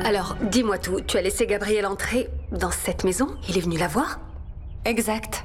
Alors, dis-moi tout. Tu as laissé Gabriel entrer dans cette maison? Il est venu la voir? Exact.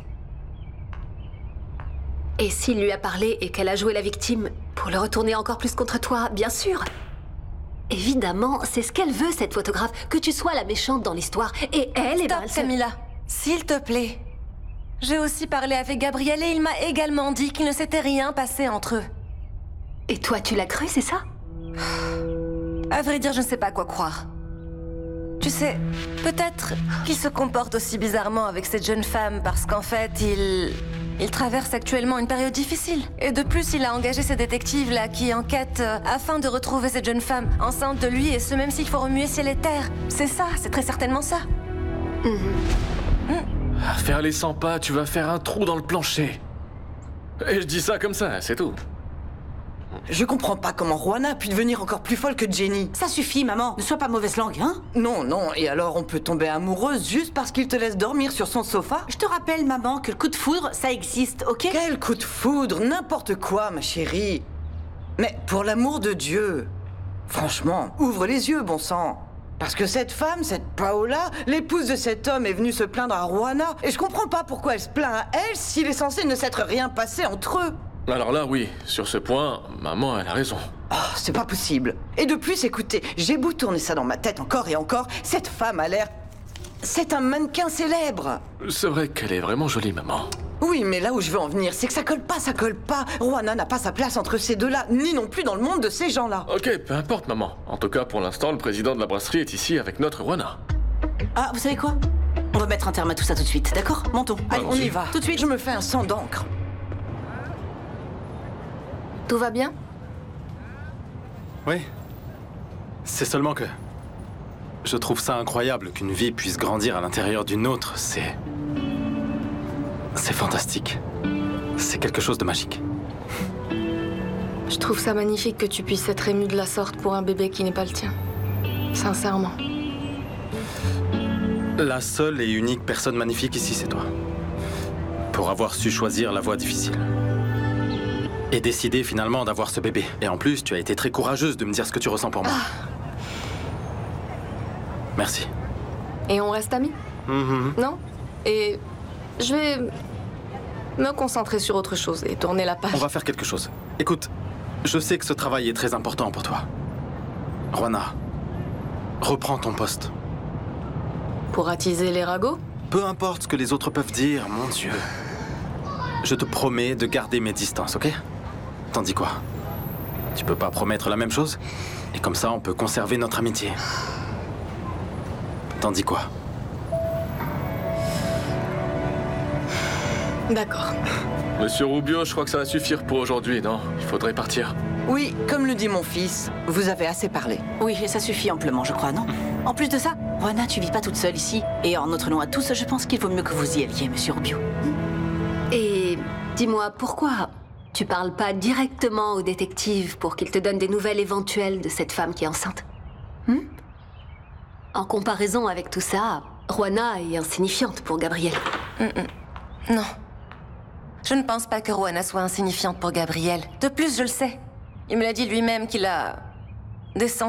Et s'il lui a parlé et qu'elle a joué la victime pour le retourner encore plus contre toi, bien sûr. Évidemment, c'est ce qu'elle veut, cette photographe, que tu sois la méchante dans l'histoire. Et elle, Stop, elle Camilla. S'il te plaît. J'ai aussi parlé avec Gabriel et il m'a également dit qu'il ne s'était rien passé entre eux. Et toi, tu l'as cru, c'est ça? À vrai dire, je ne sais pas quoi croire. Tu sais, peut-être qu'il se comporte aussi bizarrement avec cette jeune femme parce qu'en fait, il traverse actuellement une période difficile. Et de plus, il a engagé ces détectives-là qui enquêtent afin de retrouver cette jeune femme enceinte de lui, et ce même s'il faut remuer ciel et terre. C'est ça, c'est très certainement ça. Faire les 100 pas, tu vas faire un trou dans le plancher. Et je dis ça comme ça, c'est tout. Je comprends pas comment Juana a pu devenir encore plus folle que Jenny. Ça suffit, maman. Ne sois pas mauvaise langue, hein? Non, non, et alors on peut tomber amoureuse juste parce qu'il te laisse dormir sur son sofa? Je te rappelle, maman, que le coup de foudre, ça existe, ok? Quel coup de foudre, n'importe quoi, ma chérie. Mais pour l'amour de Dieu, franchement, ouvre les yeux, bon sang. Parce que cette femme, cette Paola, l'épouse de cet homme, est venue se plaindre à Juana, et je comprends pas pourquoi elle se plaint à elle s'il est censé ne s'être rien passé entre eux. Alors là, oui, sur ce point, maman, elle a raison. Oh, c'est pas possible. Et de plus, écoutez, j'ai beau tourner ça dans ma tête encore et encore, cette femme a l'air... C'est un mannequin célèbre. C'est vrai qu'elle est vraiment jolie, maman. Oui, mais là où je veux en venir, c'est que ça colle pas, ça colle pas. Juana n'a pas sa place entre ces deux-là, ni non plus dans le monde de ces gens-là. Ok, peu importe, maman. En tout cas, pour l'instant, le président de la brasserie est ici avec notre Juana. Ah, vous savez quoi? On va mettre un terme à tout ça tout de suite, d'accord? Montons. Allez, on y va. Tout de suite. Je me fais un sang d'encre. Tout va bien? Oui. C'est seulement que... Je trouve ça incroyable qu'une vie puisse grandir à l'intérieur d'une autre. C'est fantastique. C'est quelque chose de magique. Je trouve ça magnifique que tu puisses être ému de la sorte pour un bébé qui n'est pas le tien. Sincèrement. La seule et unique personne magnifique ici, c'est toi. Pour avoir su choisir la voie difficile. Et décider finalement d'avoir ce bébé. Et en plus, tu as été très courageuse de me dire ce que tu ressens pour moi. Merci. Et on reste amis? Non? Et je vais me concentrer sur autre chose et tourner la page. On va faire quelque chose. Écoute, je sais que ce travail est très important pour toi. Juana, reprends ton poste. Pour attiser les ragots? Peu importe ce que les autres peuvent dire, mon Dieu. Je te promets de garder mes distances, ok? T'en dis quoi? Tu peux pas promettre la même chose? Et comme ça, on peut conserver notre amitié. T'en dis quoi? D'accord. Monsieur Rubio, je crois que ça va suffire pour aujourd'hui, non? Il faudrait partir. Oui, comme le dit mon fils, vous avez assez parlé. Oui, ça suffit amplement, je crois, non? En plus de ça, Juana, tu vis pas toute seule ici. Et en notre nom à tous, je pense qu'il vaut mieux que vous y alliez, monsieur Rubio. Et dis-moi, pourquoi tu parles pas directement au détective pour qu'il te donne des nouvelles éventuelles de cette femme qui est enceinte? En comparaison avec tout ça, Juana est insignifiante pour Gabriel. Non. Je ne pense pas que Juana soit insignifiante pour Gabriel. De plus, je le sais. Il me l'a dit lui-même qu'il a des